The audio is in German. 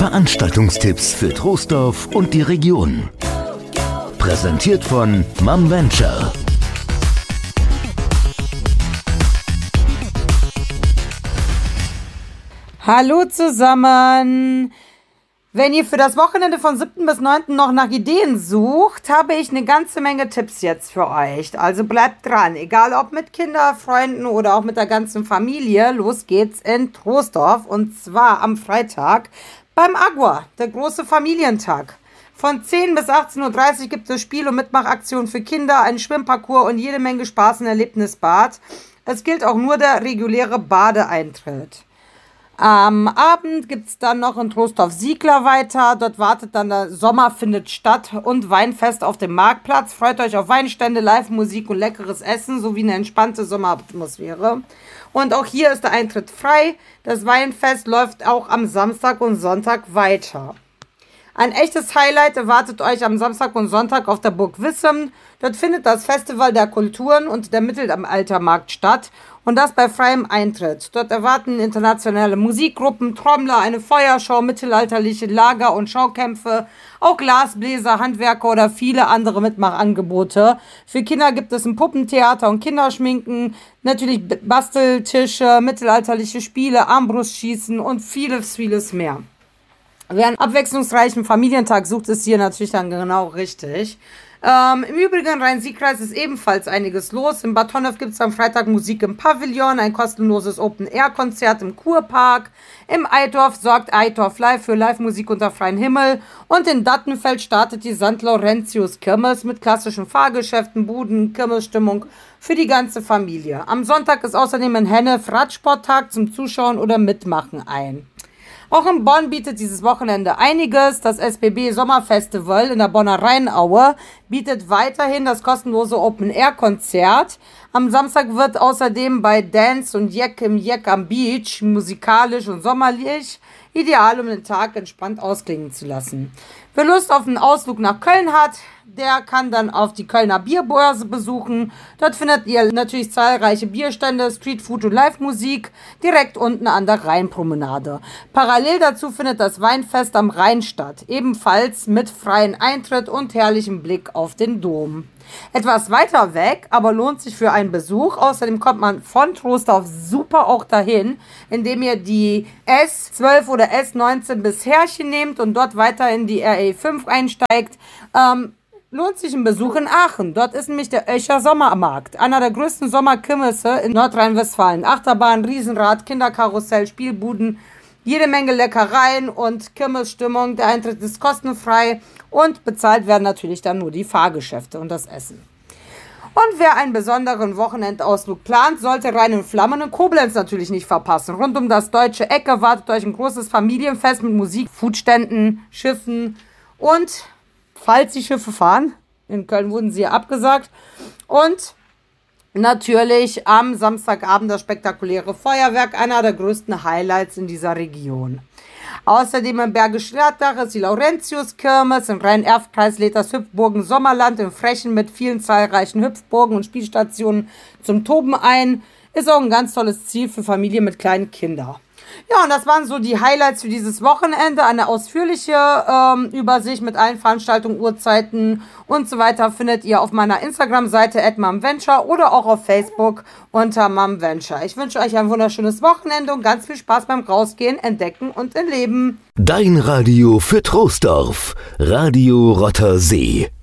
Veranstaltungstipps für Troisdorf und die Region. Präsentiert von MomVenture. Hallo zusammen! Wenn ihr für das Wochenende von 7. bis 9. noch nach Ideen sucht, habe ich eine ganze Menge Tipps jetzt für euch. Also bleibt dran, egal ob mit Kindern, Freunden oder auch mit der ganzen Familie. Los geht's in Troisdorf und zwar am Freitag beim Agua, der große Familientag. Von 10 bis 18.30 Uhr gibt es Spiel- und Mitmachaktionen für Kinder, einen Schwimmparcours und jede Menge Spaß im Erlebnisbad. Es gilt auch nur der reguläre Badeeintritt. Am Abend gibt es dann noch in Troisdorf-Siegler weiter. Dort wartet dann der Sommer findet statt und Weinfest auf dem Marktplatz. Freut euch auf Weinstände, Live-Musik und leckeres Essen sowie eine entspannte Sommeratmosphäre. Und auch hier ist der Eintritt frei. Das Weinfest läuft auch am Samstag und Sonntag weiter. Ein echtes Highlight erwartet euch am Samstag und Sonntag auf der Burg Wissem. Dort findet das Festival der Kulturen und der Mittelaltermarkt statt und das bei freiem Eintritt. Dort erwarten internationale Musikgruppen, Trommler, eine Feuershow, mittelalterliche Lager- und Schaukämpfe, auch Glasbläser, Handwerker oder viele andere Mitmachangebote. Für Kinder gibt es ein Puppentheater und Kinderschminken, natürlich Basteltische, mittelalterliche Spiele, Armbrustschießen und vieles, vieles mehr. Wer einen abwechslungsreichen Familientag sucht, ist hier natürlich dann genau richtig. Im Übrigen, Rhein-Sieg-Kreis ist ebenfalls einiges los. In Bad Honnef gibt es am Freitag Musik im Pavillon, ein kostenloses Open-Air-Konzert im Kurpark. Im Eitorf sorgt Eitorf Live für Live-Musik unter freiem Himmel. Und in Dattenfeld startet die St. Laurentius-Kirmes mit klassischen Fahrgeschäften, Buden, Kirmesstimmung für die ganze Familie. Am Sonntag ist außerdem in Hennef Radsporttag zum Zuschauen oder Mitmachen ein. Auch in Bonn bietet dieses Wochenende einiges. Das SBB Sommerfestival in der Bonner Rheinaue bietet weiterhin das kostenlose Open-Air-Konzert. Am Samstag wird außerdem bei Dance und Jack im Jack am Beach musikalisch und sommerlich ideal, um den Tag entspannt ausklingen zu lassen. Wer Lust auf einen Ausflug nach Köln hat, der kann dann auf die Kölner Bierbörse besuchen. Dort findet ihr natürlich zahlreiche Bierstände, Streetfood und Live-Musik direkt unten an der Rheinpromenade. Parallel dazu findet das Weinfest am Rhein statt, ebenfalls mit freiem Eintritt und herrlichem Blick auf den Dom. Etwas weiter weg, aber lohnt sich für einen Besuch. Außerdem kommt man von Troisdorf super auch dahin, indem ihr die S12 oder S19 bis Herrchen nehmt und dort weiter in die RE5 einsteigt. Lohnt sich ein Besuch in Aachen. Dort ist nämlich der Öcher Sommermarkt, einer der größten Sommerkirmesse in Nordrhein-Westfalen. Achterbahn, Riesenrad, Kinderkarussell, Spielbuden, jede Menge Leckereien und Kirmesstimmung. Der Eintritt ist kostenfrei und bezahlt werden natürlich dann nur die Fahrgeschäfte und das Essen. Und wer einen besonderen Wochenendausflug plant, sollte Rhein in Flammen in Koblenz natürlich nicht verpassen. Rund um das deutsche Eck erwartet euch ein großes Familienfest mit Musik, Foodständen, Schiffen und falls die Schiffe fahren, in Köln wurden sie ja abgesagt, und natürlich am Samstagabend das spektakuläre Feuerwerk, einer der größten Highlights in dieser Region. Außerdem im Bergischen Gladbach ist die Laurentius-Kirmes, im Rhein-Erft-Kreis lädt das Hüpfburgen Sommerland in Frechen mit vielen zahlreichen Hüpfburgen und Spielstationen zum Toben ein. Ist auch ein ganz tolles Ziel für Familien mit kleinen Kindern. Ja, und das waren so die Highlights für dieses Wochenende. Eine ausführliche Übersicht mit allen Veranstaltungen, Uhrzeiten und so weiter findet ihr auf meiner Instagram-Seite @MomVenture oder auch auf Facebook unter MomVenture. Ich wünsche euch ein wunderschönes Wochenende und ganz viel Spaß beim Rausgehen, Entdecken und Erleben. Dein Radio für Troisdorf. Radio Rotter See.